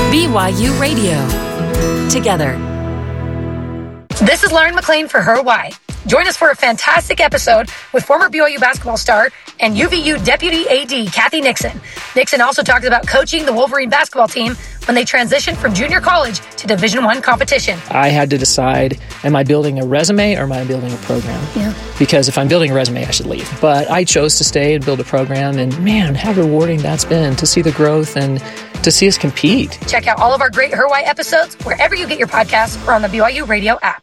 BYU Radio. Together. This is Lauren McLean for Her Why. Join us for a fantastic episode with former BYU basketball star and UVU Deputy AD Kathy Nixon. Nixon also talks about coaching the Wolverine basketball team when they transitioned from junior college to Division I competition. I had to decide, am I building a resume or am I building a program? Yeah. Because if I'm building a resume, I should leave. But I chose to stay and build a program, and man, how rewarding that's been to see the growth and to see us compete. Check out all of our great Her Why episodes wherever you get your podcasts or on the BYU Radio app.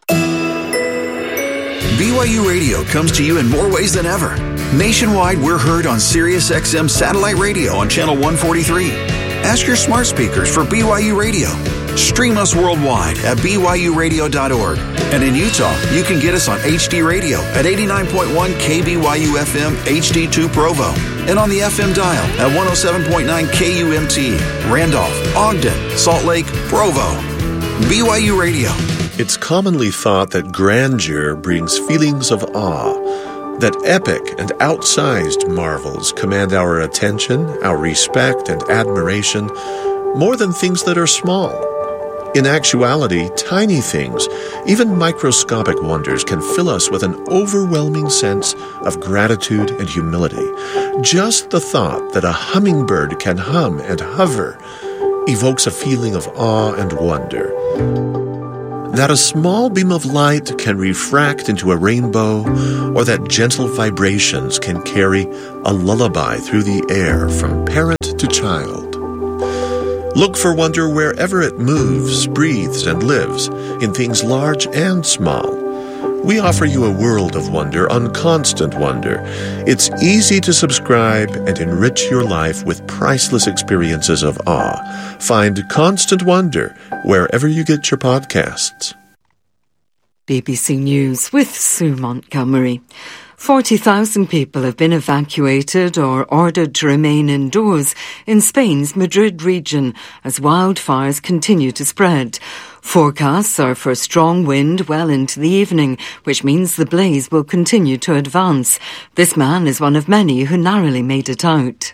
BYU Radio comes to you in more ways than ever. Nationwide, we're heard on SiriusXM Satellite Radio on Channel 143. Ask your smart speakers for BYU Radio. Stream us worldwide at BYURadio.org. And in Utah, you can get us on HD Radio at 89.1 KBYU FM HD2 Provo. And on the FM dial at 107.9 KUMT, Randolph, Ogden, Salt Lake, Provo. BYU Radio. It's commonly thought that grandeur brings feelings of awe, that epic and outsized marvels command our attention, our respect, and admiration more than things that are small. In actuality, tiny things, even microscopic wonders, can fill us with an overwhelming sense of gratitude and humility. Just the thought that a hummingbird can hum and hover evokes a feeling of awe and wonder. That a small beam of light can refract into a rainbow, or that gentle vibrations can carry a lullaby through the air from parent to child. Look for wonder wherever it moves, breathes, and lives, in things large and small. We offer you a world of wonder on Constant Wonder. It's easy to subscribe and enrich your life with priceless experiences of awe. Find Constant Wonder wherever you get your podcasts. BBC News with Sue Montgomery. 40,000 people have been evacuated or ordered to remain indoors in Spain's Madrid region as wildfires continue to spread. Forecasts are for strong wind well into the evening, which means the blaze will continue to advance. This man is one of many who narrowly made it out.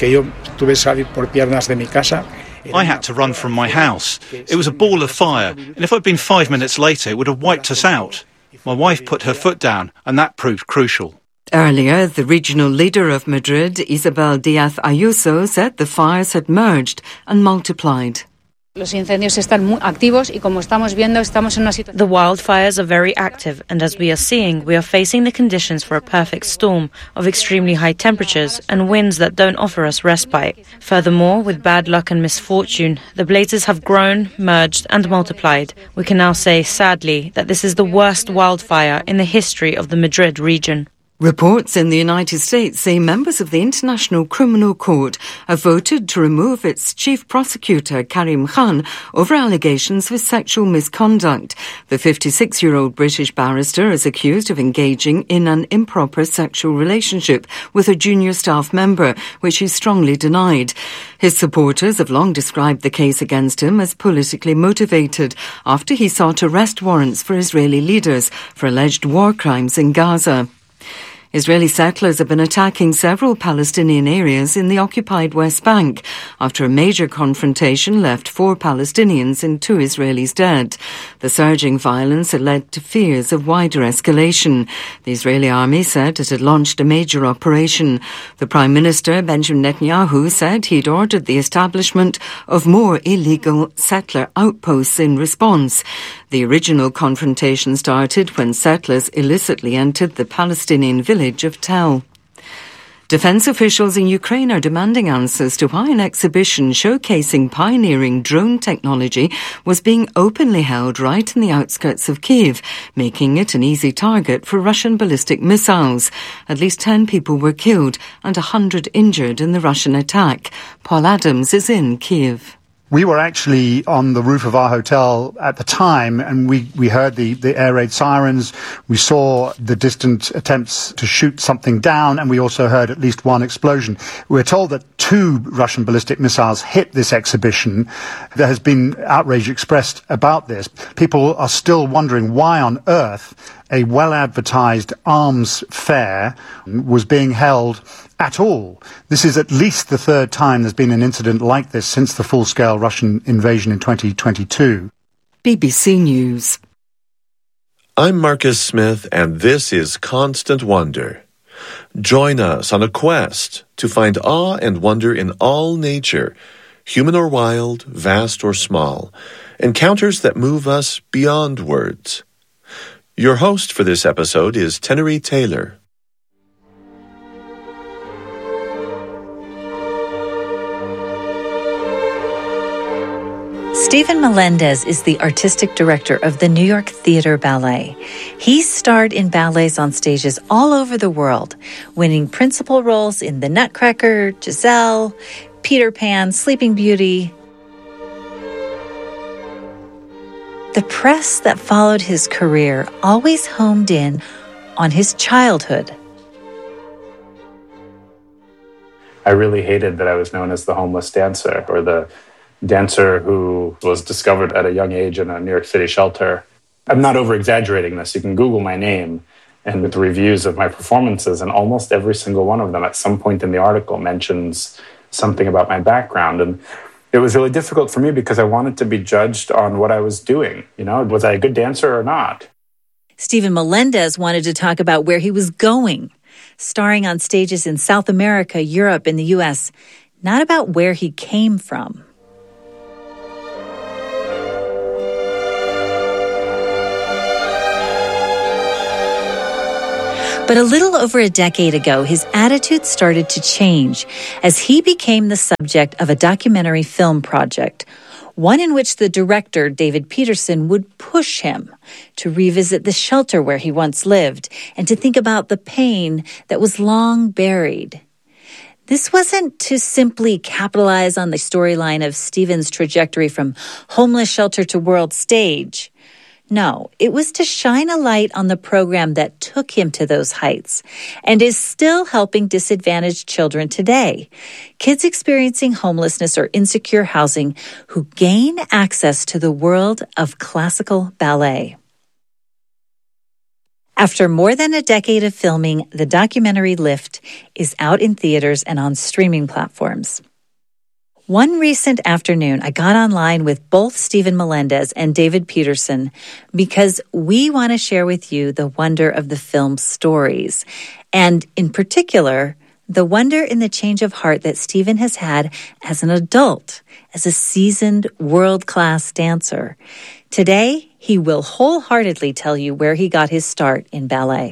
I had to run from my house. It was a ball of fire, and if I'd been 5 minutes later, it would have wiped us out. My wife put her foot down, and that proved crucial. Earlier, the regional leader of Madrid, Isabel Díaz Ayuso, said the fires had merged and multiplied. The wildfires are very active, and as we are seeing, we are facing the conditions for a perfect storm of extremely high temperatures and winds that don't offer us respite. Furthermore, with bad luck and misfortune, the blazes have grown, merged and multiplied. We can now say, sadly, that this is the worst wildfire in the history of the Madrid region. Reports in the United States say members of the International Criminal Court have voted to remove its chief prosecutor, Karim Khan, over allegations of sexual misconduct. The 56-year-old British barrister is accused of engaging in an improper sexual relationship with a junior staff member, which he strongly denied. His supporters have long described the case against him as politically motivated after he sought arrest warrants for Israeli leaders for alleged war crimes in Gaza. Israeli settlers have been attacking several Palestinian areas in the occupied West Bank after a major confrontation left 4 Palestinians and 2 Israelis dead. The surging violence had led to fears of wider escalation. The Israeli army said it had launched a major operation. The Prime Minister, Benjamin Netanyahu, said he'd ordered the establishment of more illegal settler outposts in response. The original confrontation started when settlers illicitly entered the Palestinian village of Tel. Defence officials in Ukraine are demanding answers to why an exhibition showcasing pioneering drone technology was being openly held right in the outskirts of Kyiv, making it an easy target for Russian ballistic missiles. At least 10 people were killed and 100 injured in the Russian attack. Paul Adams is in Kyiv. We were actually on the roof of our hotel at the time, and we heard the air raid sirens. We saw the distant attempts to shoot something down, and we also heard at least one explosion. We're told that 2 Russian ballistic missiles hit this exhibition. There has been outrage expressed about this. People are still wondering why on earth a well-advertised arms fair was being held at all. This is at least the 3rd time there's been an incident like this since the full-scale Russian invasion in 2022. BBC News. I'm Marcus Smith, and this is Constant Wonder. Join us on a quest to find awe and wonder in all nature, human or wild, vast or small, encounters that move us beyond words. Your host for this episode is Tenery Taylor. Stephen Melendez is the artistic director of the New York Theater Ballet. He's starred in ballets on stages all over the world, winning principal roles in The Nutcracker, Giselle, Peter Pan, Sleeping Beauty. The press that followed his career always homed in on his childhood. I really hated that I was known as the homeless dancer, or the dancer who was discovered at a young age in a New York City shelter. I'm not over-exaggerating this. You can Google my name and with reviews of my performances, and almost every single one of them at some point in the article mentions something about my background. And it was really difficult for me because I wanted to be judged on what I was doing. You know, was I a good dancer or not? Stephen Melendez wanted to talk about where he was going, starring on stages in South America, Europe, and the U.S., not about where he came from. But a little over a decade ago, his attitude started to change as he became the subject of a documentary film project, one in which the director, David Peterson, would push him to revisit the shelter where he once lived and to think about the pain that was long buried. This wasn't to simply capitalize on the storyline of Stephen's trajectory from homeless shelter to world stage. No, it was to shine a light on the program that took him to those heights and is still helping disadvantaged children today, kids experiencing homelessness or insecure housing who gain access to the world of classical ballet. After more than a decade of filming, the documentary Lift is out in theaters and on streaming platforms. One recent afternoon, I got online with both Stephen Melendez and David Peterson because we want to share with you the wonder of the film's stories, and in particular, the wonder in the change of heart that Stephen has had as an adult, as a seasoned world-class dancer. Today, he will wholeheartedly tell you where he got his start in ballet.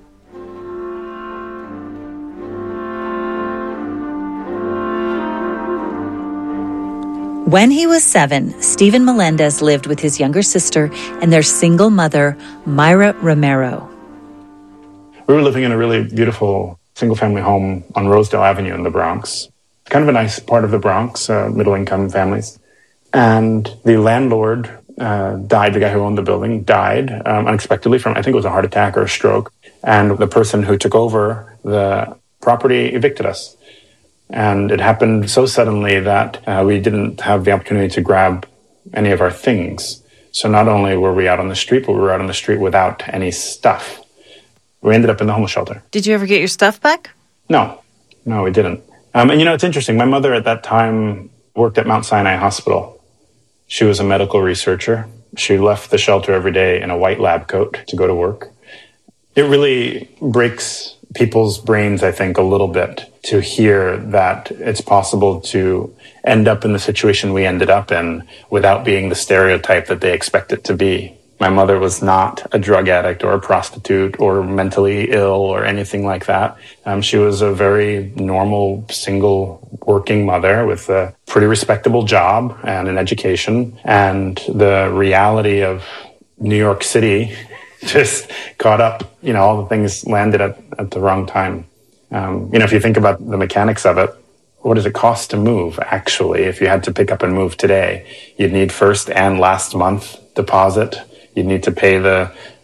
When he was 7, Stephen Melendez lived with his younger sister and their single mother, Myra Romero. We were living in a really beautiful single-family home on Rosedale Avenue in the Bronx. Kind of a nice part of the Bronx, middle-income families. And the landlord died, the guy who owned the building, died unexpectedly from, I think it was a heart attack or a stroke. And the person who took over the property evicted us. And it happened so suddenly that we didn't have the opportunity to grab any of our things. So not only were we out on the street, but we were out on the street without any stuff. We ended up in the homeless shelter. Did you ever get your stuff back? No, we didn't. And you know, it's interesting. My mother at that time worked at Mount Sinai Hospital. She was a medical researcher. She left the shelter every day in a white lab coat to go to work. It really breaks people's brains, I think, a little bit to hear that it's possible to end up in the situation we ended up in without being the stereotype that they expect it to be. My mother was not a drug addict or a prostitute or mentally ill or anything like that. She was a very normal, single working mother with a pretty respectable job and an education. And the reality of New York City just caught up, you know, all the things landed at the wrong time. If you think about the mechanics of it, what does it cost to move, actually? If you had to pick up and move today, you'd need first and last month deposit. You'd need to pay the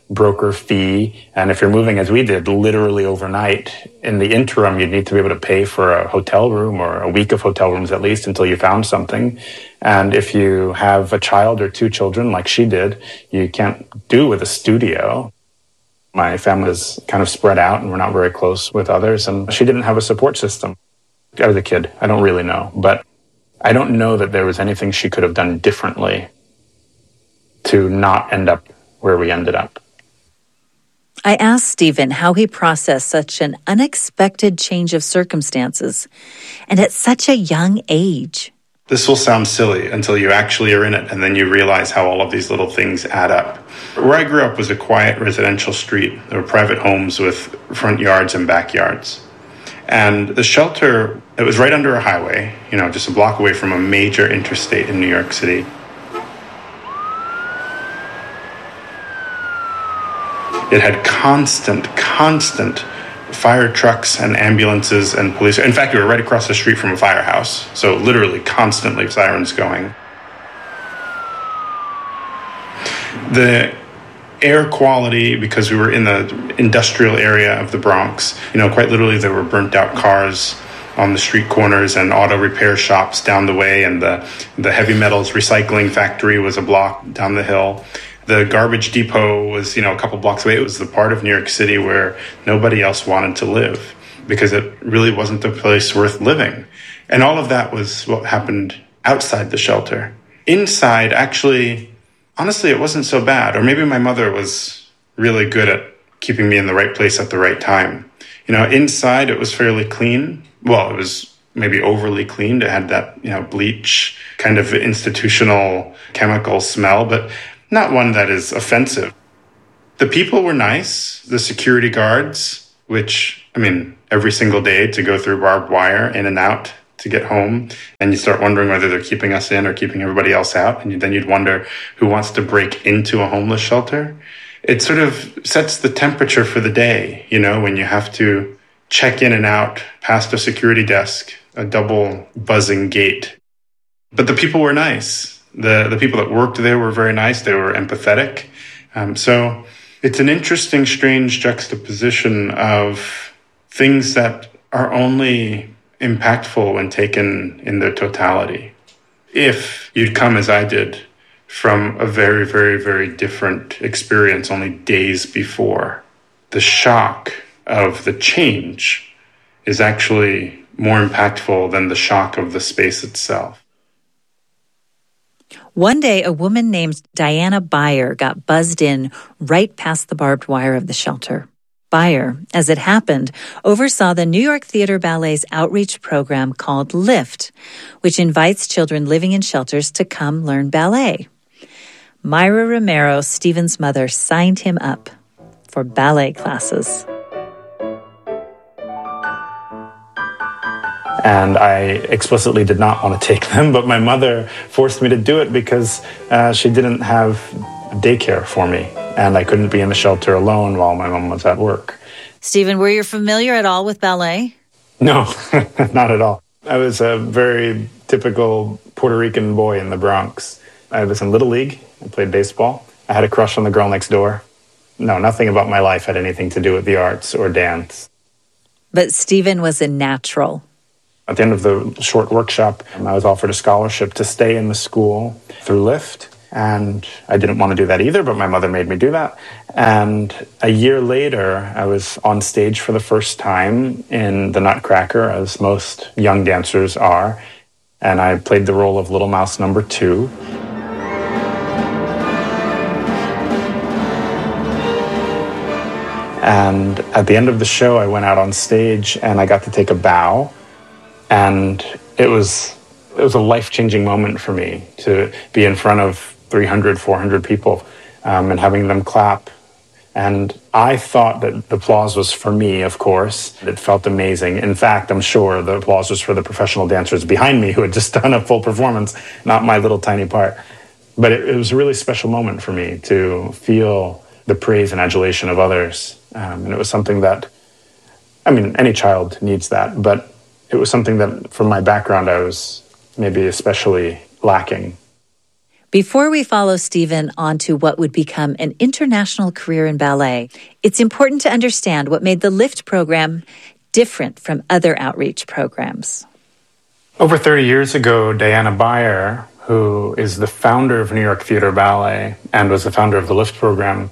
broker fee. And if you're moving, as we did, literally overnight, in the interim, you'd need to be able to pay for a hotel room or a week of hotel rooms at least until you found something. And if you have a child or two children, like she did, you can't do with a studio. My family is kind of spread out and we're not very close with others. And she didn't have a support system. I was a kid. I don't really know. But I don't know that there was anything she could have done differently to not end up where we ended up. I asked Stephen how he processed such an unexpected change of circumstances, and at such a young age. This will sound silly until you actually are in it, and then you realize how all of these little things add up. Where I grew up was a quiet residential street. There were private homes with front yards and backyards. And the shelter, it was right under a highway, just a block away from a major interstate in New York City. It had constant fire trucks and ambulances and police. In fact, we were right across the street from a firehouse. So literally constantly sirens going. The air quality, because we were in the industrial area of the Bronx, quite literally there were burnt out cars on the street corners and auto repair shops down the way. And the heavy metals recycling factory was a block down the hill. The garbage depot was, a couple blocks away. It was the part of New York City where nobody else wanted to live because it really wasn't a place worth living. And all of that was what happened outside the shelter. Inside, actually, honestly, it wasn't so bad. Or maybe my mother was really good at keeping me in the right place at the right time. Inside, it was fairly clean. Well, it was maybe overly clean. It had that, bleach kind of institutional chemical smell, but not one that is offensive. The people were nice. The security guards, which, every single day to go through barbed wire in and out to get home, and you start wondering whether they're keeping us in or keeping everybody else out, and then you'd wonder who wants to break into a homeless shelter. It sort of sets the temperature for the day, when you have to check in and out past a security desk, a double buzzing gate. But the people were nice. The people that worked there were very nice. They were empathetic. So it's an interesting, strange juxtaposition of things that are only impactful when taken in their totality. If you'd come, as I did, from a very, very, very different experience only days before, the shock of the change is actually more impactful than the shock of the space itself. One day, a woman named Diana Beyer got buzzed in right past the barbed wire of the shelter. Beyer, as it happened, oversaw the New York Theater Ballet's outreach program called LIFT, which invites children living in shelters to come learn ballet. Myra Romero, Stephen's mother, signed him up for ballet classes. And I explicitly did not want to take them, but my mother forced me to do it because she didn't have daycare for me, and I couldn't be in the shelter alone while my mom was at work. Stephen, were you familiar at all with ballet? No, not at all. I was a very typical Puerto Rican boy in the Bronx. I was in Little League. I played baseball. I had a crush on the girl next door. No, nothing about my life had anything to do with the arts or dance. But Stephen was a natural. At the end of the short workshop, I was offered a scholarship to stay in the school through LIFT. And I didn't want to do that either, but my mother made me do that. And a year later, I was on stage for the first time in The Nutcracker, as most young dancers are. And I played the role of Little Mouse number 2. And at the end of the show, I went out on stage and I got to take a bow. And it was a life-changing moment for me to be in front of 300, 400 people and having them clap. And I thought that the applause was for me, of course. It felt amazing. In fact, I'm sure the applause was for the professional dancers behind me who had just done a full performance, not my little tiny part. But it was a really special moment for me to feel the praise and adulation of others. And it was something that, any child needs that, but it was something that, from my background, I was maybe especially lacking. Before we follow Stephen on to what would become an international career in ballet, it's important to understand what made the LIFT program different from other outreach programs. Over 30 years ago, Diana Beyer, who is the founder of New York Theater Ballet and was the founder of the LIFT program,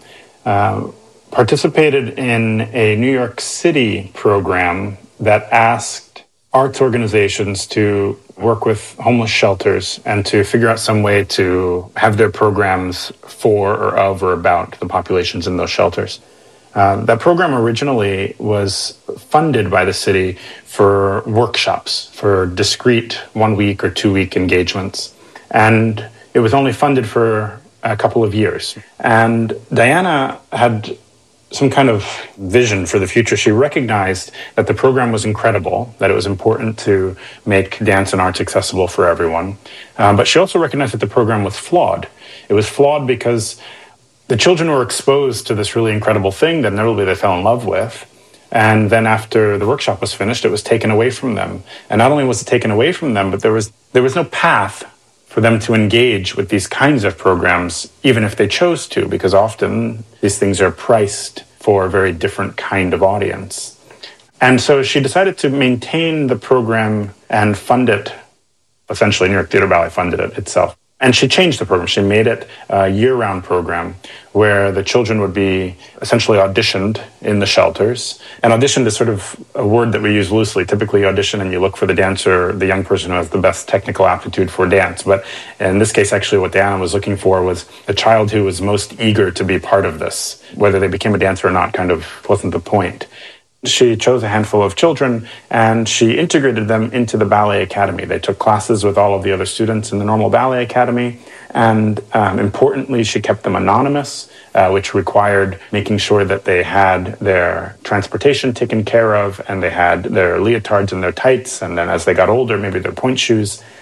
participated in a New York City program that asked arts organizations to work with homeless shelters and to figure out some way to have their programs for or of or about the populations in those shelters. That program originally was funded by the city for workshops, for discrete 1 week or 2 week engagements. And it was only funded for a couple of years. And Diana had some kind of vision for the future. She recognized that the program was incredible, that it was important to make dance and arts accessible for everyone. But she also recognized that the program was flawed. It was flawed because the children were exposed to this really incredible thing that inevitably they fell in love with. And then after the workshop was finished, it was taken away from them. And not only was it taken away from them, but there was no path for them to engage with these kinds of programs, even if they chose to, because often these things are priced for a very different kind of audience. And so she decided to maintain the program and fund it. Essentially, New York Theater Ballet funded it itself. And she changed the program. She made it a year-round program where the children would be essentially auditioned in the shelters. And auditioned is sort of a word that we use loosely. Typically, audition and you look for the dancer, the young person who has the best technical aptitude for dance. But in this case, actually, what Diana was looking for was the child who was most eager to be part of this. Whether they became a dancer or not kind of wasn't the point. She chose a handful of children and she integrated them into the ballet academy. They took classes with all of the other students in the normal ballet academy. And importantly, she kept them anonymous, which required making sure that they had their transportation taken care of and they had their leotards and their tights. And then as they got older, maybe their point shoes.